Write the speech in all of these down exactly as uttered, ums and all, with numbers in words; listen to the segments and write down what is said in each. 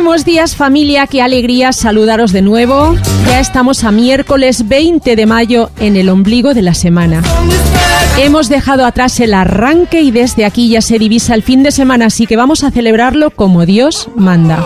Buenísimos días, familia, qué alegría saludaros de nuevo. Ya estamos a miércoles veinte de mayo en el ombligo de la semana. Hemos dejado atrás el arranque y desde aquí ya se divisa el fin de semana, así que vamos a celebrarlo como Dios manda.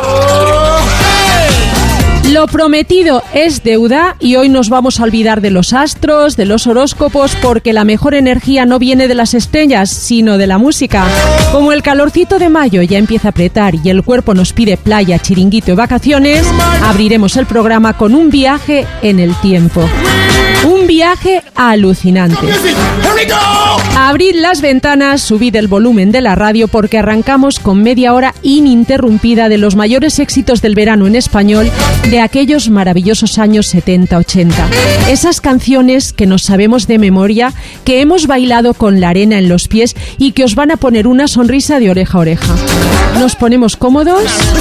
Lo prometido es deuda y hoy nos vamos a olvidar de los astros, de los horóscopos, porque la mejor energía no viene de las estrellas, sino de la música. Como el calorcito de mayo ya empieza a apretar y el cuerpo nos pide playa, chiringuito y vacaciones, abriremos el programa con un viaje en el tiempo. Un viaje alucinante. Abrid las ventanas, subid el volumen de la radio porque arrancamos con media hora ininterrumpida de los mayores éxitos del verano en español de aquellos maravillosos años setenta ochenta. Esas canciones que nos sabemos de memoria, que hemos bailado con la arena en los pies y que os van a poner una sonrisa de oreja a oreja. ¿Nos ponemos cómodos?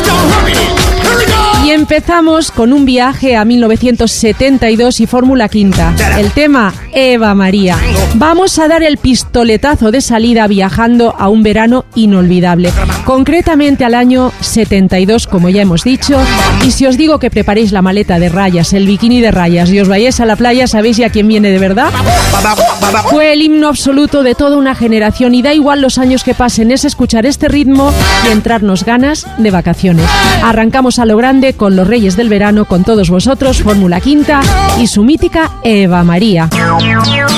Y empezamos con un viaje a mil novecientos setenta y dos y Fórmula Quinta. El tema, Eva María. Vamos a dar el pistoletazo de salida viajando a un verano inolvidable. Concretamente al año setenta y dos, como ya hemos dicho. Y si os digo que preparéis la maleta de rayas, el bikini de rayas y os vayáis a la playa, ¿sabéis ya quién viene de verdad? Fue el himno absoluto de toda una generación y da igual los años que pasen, es escuchar este ritmo y entrarnos ganas de vacaciones. Arrancamos a lo grande con los Reyes del Verano, con todos vosotros, Fórmula Quinta y su mítica Eva María.